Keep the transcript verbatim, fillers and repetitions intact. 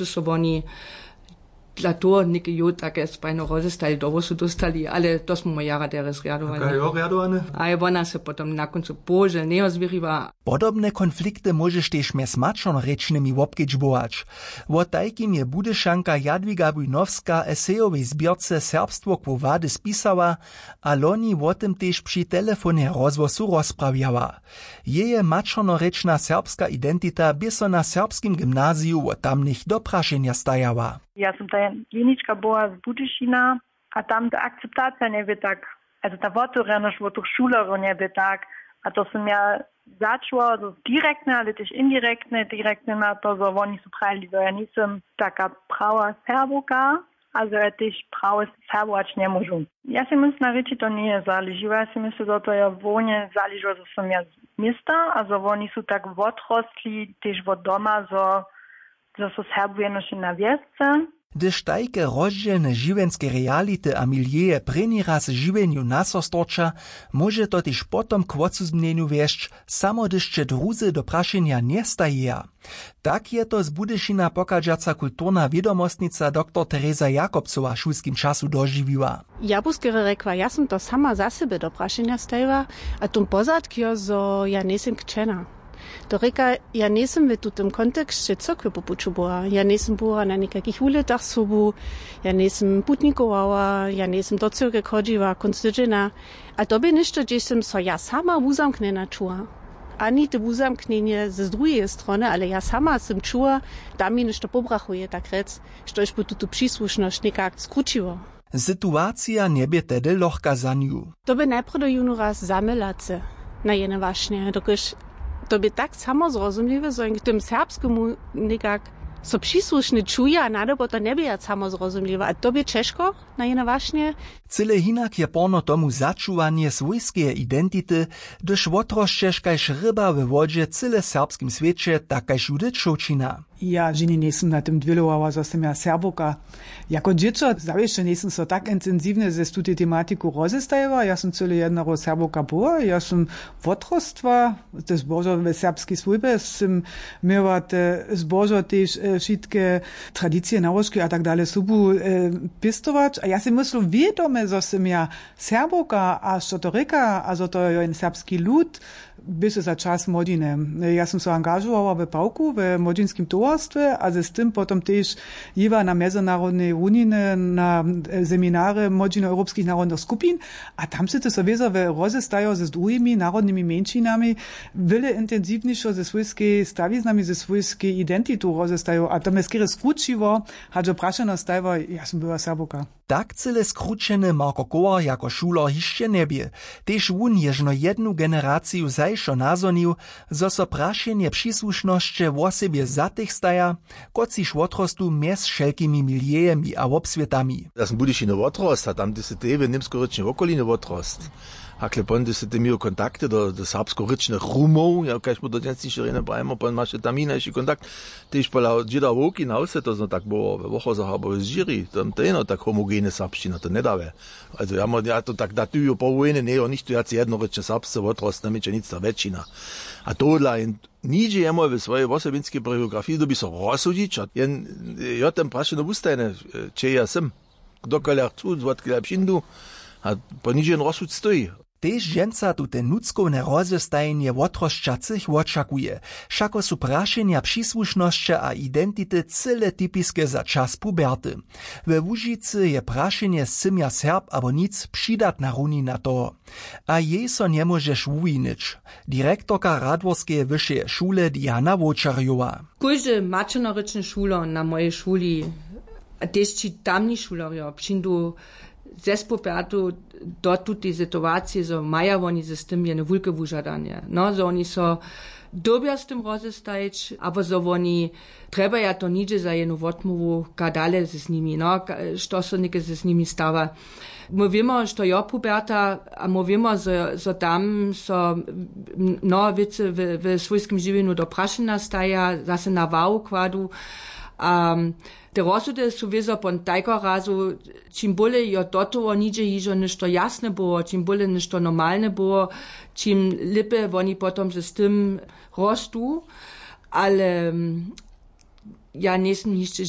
muszę so oni dla toho neke jo takie spajno rozestali, dobro su dostali, ale to smo mu jara deres riadovali. Kaj jo riadovane? A je ona se potom na koncu bože neozviriva. Podobne konflikty możesz też mez mačornorečnymi wobkedźbować. Wo tajkim je Budyšanka Jadwiga Bujnowska esejowej zbierce Serbstwo quo wady spisała, a loni o tym też przy telefonie rozwosu rozprawiała. Jeje mačornorečna serbska identita by so na serbskim gymnaziju o tamnych doprašenja stajała. Ja sam ta jenička była z Budyšina, a tam ta akceptacja nie by tak, also ta otvorenost vo tih šulerov nie by tak, a to sam ja začela, so direktne, ale też indirektne, direktne na to, so oni su pravili, so ja nisam taka prava Serboka, also ja też pravo Serbovač ne možu. Ja si mislim reći, to nije zaliživo, ja si mislim, da to je vonje zaliživo, so sam ja z mjesta, a so oni su tak odrasli, też od doma, so so so Serbujeno še na wiesce. Gdyż tajke rozdzielne żywienskie reality a milieje preni raz żywieniu nasostorcza, może to też potom k odsuzmnieniu wieść, samo dyszcze druzy do praszenia nie stajeja. Tak je to z Budyšina pokażaca kulturna wiedomostnica dr Teresa Jakobcowa szulskim czasu dożywiła. Ja buskere rekła, ja sam to sama za siebie do praszenia stajła, a tum pozadkio, zo ja nesem kčena. To reka, ja nisam v tutem kontekście crkve popučubovala. Ja nisam bila na nekakih uletah sobu, ja nisam putnikovala, ja nisam do crkve chodziła, konstydzena. A to by ništo, gdzie sam so ja sama uzamknena čula. Ani te uzamknenie ze drugiej strony, ale ja sama sam čula, da mi ništo pobrachuje tak rec, što iš po tutu příslušnosť nekak skručiło. Sytuacja nie by tedy lohka za niu. To by najprv do junu raz zamylace na jene vašne, dokiž to by tak samozrozumliwe, że w tym serbskemu nekak so przysłuszny czuje, a nadobo to nie by jak samozrozumliwe. A to by ciężko na jene właśnie. Cyle hinak je porno tomu začuvanie swojskie identity, gdyż otroszczesz kajż ryba we wodzie cyle serbskim świecie, takajż judyčovčina. Ja ženi nisam na tym dwilowała, że sam ja Serboka. Jako dziecko zawsze nisam so tak intensywnie ze tu tematiku rozestajała. Ja sam cyle jednego Serboka była. Ja sam w otrostwa, to zbożo w serbskiej służbie, sam miała te zbożo też wszystkie tradycje, nałożki a tak dalej subu pistować. A ja si myślę, wiadome, że sam ja Serboka, a što to reka, a że to jest serbski lud, by se za czas młodziny. Ja sam się angażowała w pałku, w młodzinskim towarstwie, a ze z tym potem też jewa na międzynarodnej unii, na seminary młodziny europejskich narodnych skupin, a tam się to sobie rozestają ze drugimi narodnymi mniejszynami, wiele intensywniejsze ze swojskiej stawiznami, ze swojskiej identytu rozestają, a to mnie skiery skróciło, a że praszeno stajło, ja sam była Serboka. Tak cyle skručeny Marko Kowar jako šuler hišće nebie. Tež wun ježno jednu generaciju zajšo nazonił, zo so prašenje přislušnosće o sebie zatych staja, kociž otrostu mjez šelkimi milijejemi a obsvietami. Ja sam Budyšino otrost, a tam se tebe nimsko-rečne okoline otrost. Hakle ponde se temio kontakte do, do serbsko-rečnych rumov, ja kaž mo do dnes nišće rene prajmo, pon maše tam inajši kontakt, tež pola džida voki na ose, to zno tak bo ve vocho zahabo z žiri, tam to eno tak homogene serbština, to ne dave. Also ja, mo, ja to tak datujo po vojne, ne, on ništo jaci jednorečne serbske otrost, nemiče nic ta većina. A tohle je niđe jemo v svojej osobinskej biografii, da bi so rozsudič, a jen, jo tam prašeno ustajne, če ja sem, kdokoliv chcú, zvodkoliv přindu, a po niđe rozsud stojí. Tež ženca tute nuckovne rozestajenie otroščacych očakuje, šako su prašenia přislušnosće a identity cyle typiske za čas puberty. We Łužicy je prašenie symja Serb abo nic přidatna runi na to. A jej so nie możeš uvinič. Direktorka Radworskeje vyššeje šule Diana Vočarjova. Kóždy mačernorečny šuler na mojej šuli, a tež či tamni šulerjo, přindu zespopiatu do tuti situacije, zo maja oni ze s tym jene vulke vužadanje. No, zo oni so dobja s tym rozestajeć, abo zo oni trebaja to niđe za jenu votmovu, ka dale se s nimi, no, ka, što so neke se s nimi stava. Mówimy, što jo puberta, a mówimy, zo, zo tam so no, wice w, w swojskim żywieniu do prašena staja, zase na vau kładu, um, te rozsudy su vizo pon tajko razu, čim bolje jo dotovo niđe hižo nešto jasne było, čim bolje nešto normalne było, čim lipe oni potom se s tym rostu, ale ja nisam hišće